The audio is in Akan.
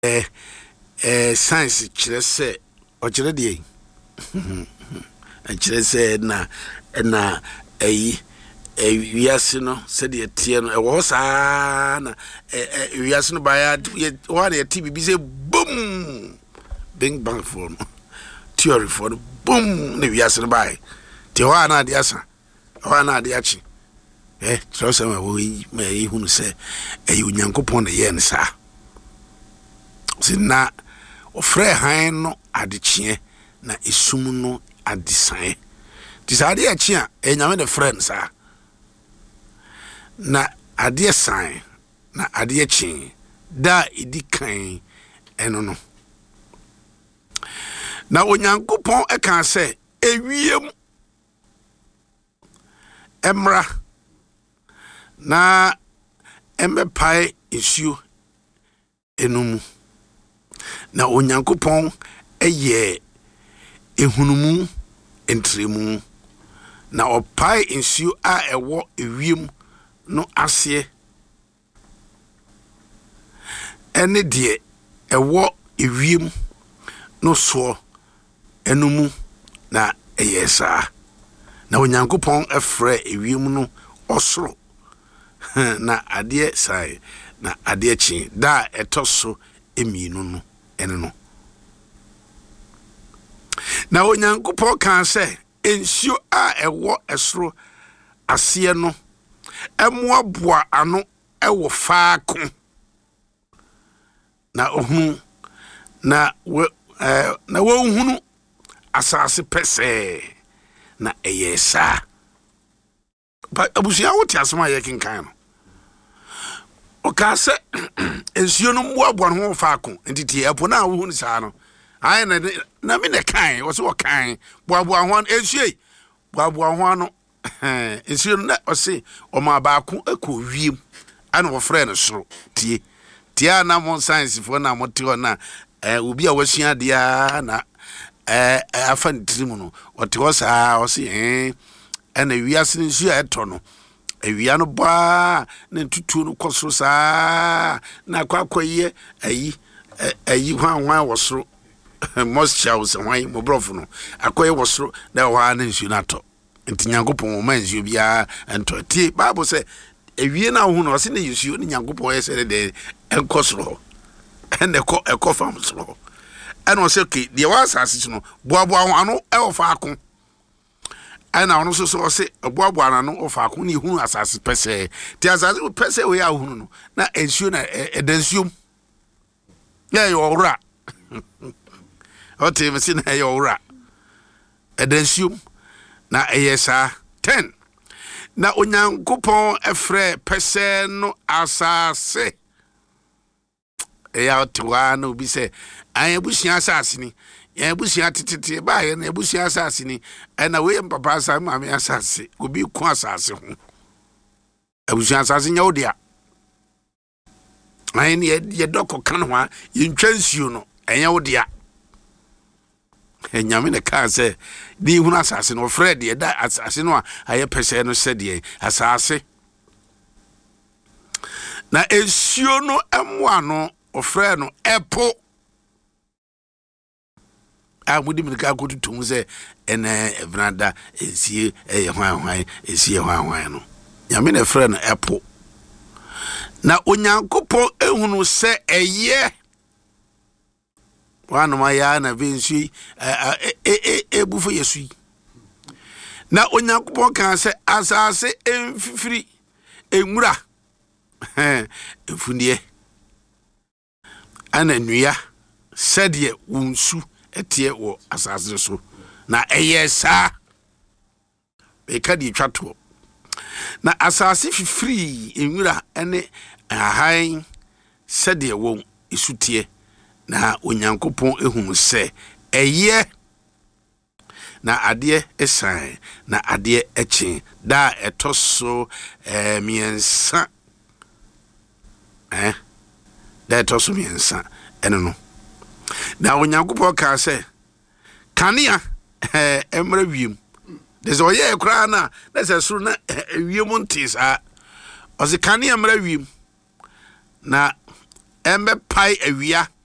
science kyerɛ sɛ ɔkyerɛ deɛ kyerɛ sɛ na wiase no sɛdeɛ tie no ɛwɔ saa na wiase no baya wa na yɛte bibi sɛ boom big bang for no theory for no boom na wiase no baya te hɔ na ade asa hɔ na ade akyi kyerɛ sɛ ma yi hunu sɛ onyankopɔn na yɛ ne saa na ofrɛ han no adekyeɛ na esum no adesan ti saa ade akyi a enyame de frɛ no saa na ade san na ade akyi da edi kan eno no na onyankopɔn ɛka sɛ ewiem emra na embepae esuo enumu na onyankopɔn ɛyɛ ehunumu entremu na ɔpae nsuo a ɛwɔ ewiem no aseɛ ɛne deɛ ɛwɔ ewiem no soɔ enumu na ɛyɛ saa na onyankopɔn ɛfrɛ ewiem no ɔsoro na adeɛ sae na adeɛ kyi da ɛtɔ so emienu no ɛne no na onyankopɔn kan sɛ nsuo a ɛwɔ ɛsoro aseɛ no ɛmoaboa ano ɛwɔ faako na ohunu na wɔhunu asase pɛsɛɛ na ɛyɛ saa abusua wote asɛm a yɛkenkan no ɔka sɛ nsuo no mmoaboa no ho faako nti tie ɛpo na wohunu saa no ai na me ne kan wo so kan boaboa ho nsuo boaboa ho no nsuo no ɔse ɔma baako akɔ wiem ana wɔfrɛ no soro tie na mo science fo na mo te na obi a wasua dia na afa ntirim no ɔte hɔ saa ɔse ɛna wiase nsuo a ɛtɔ no awia no ba na ntutuo no kɔ soro saa na akɔyɛ ayi hwan wɔ soro moisture was why mobrofo no akoye wosoro na wa na nsuo na to nti nyankopon wo ma nsuo bia ento tie bible say ewie na hu no se na nsuo ni nyankopon ye se de enkosoro ene ekɔ fam soro ene o se ke de wa asase no boaboa ho ano e wo faako ana ono so se boaboa na no wo faako ni hu asase pese ti asase pese we ya hu no na nsuo na edansuom ya yo ora ote mesi na ɛyɛ ɔwura ɛdansium na ɛyɛ saa 10 na onyankopɔn ɛfrɛ pɛsɛ no asase ɛyɛ ɔtewa na obi sɛ ayabusua asase ni yabusua tetete ba yɛ na yabusua asase ni ɛna we papa asase maame asase obi ku asase ho abusua asase nya odia ayi ne yɛ dɔkɔ kan ho a yɛntwa nsuo no ɛnyɛ odia enyame ne ka sɛ di hunu asase no fred ye da asase no a aye pese no sɛ de asase na esuo no ɛmoa no ofrɛ no ɛpo a mudi mi ka kotutum sɛ ɛna evrada esie ɛyɛ hwan esie hwan no nyame ne frɛ no ɛpo na onyankopɔn ehunu sɛ ɛyɛ wana maya na vensi ebufo yesu na onyankopɔn kan sɛ asase emfifiri enwura efundie ana nua sɛdeɛ wonsu etie wɔ asase so na ɛyɛ saa beka di twato na asase fifiri enwura ene ahan sɛdeɛ wɔn isutie na onyankopɔn ehunu sɛ ɛyɛ na adeɛ esan na adeɛ ekye da ɛtɔ so miɛnsa da ɛtɔ so miɛnsa ɛno no na onyankopɔn ka sɛ kanea emra wiem de sɛ ɔyɛ ekra na sɛ soro na wiem nte saa ɔse kanea emra wiem na embe pai awia